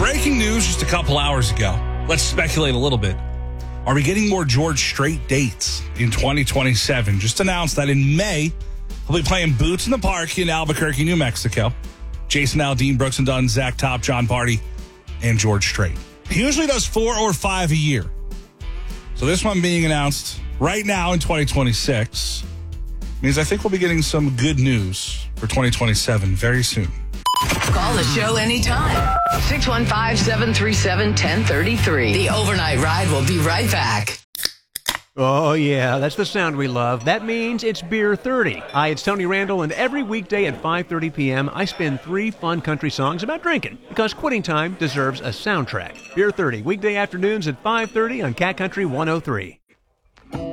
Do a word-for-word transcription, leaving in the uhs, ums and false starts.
breaking news just a couple hours ago. Let's speculate a little bit. Are we getting more George Strait dates in twenty twenty-seven? Just announced that in May, he'll be playing Boots in the Park in Albuquerque, New Mexico. Jason Aldean, Brooks and Dunn, Zach Top, John Party, and George Strait. He usually does four or five a year. So this one being announced right now in twenty twenty-six means I think we'll be getting some good news for twenty twenty-seven very soon. Call the show anytime. six one five, seven three seven, one zero three three. The Overnight Ride will be right back. Oh, yeah, that's the sound we love. That means it's Beer thirty. Hi, it's Tony Randall, and every weekday at five thirty p.m., I spin three fun country songs about drinking, because quitting time deserves a soundtrack. Beer thirty, weekday afternoons at five thirty on Cat Country one oh three.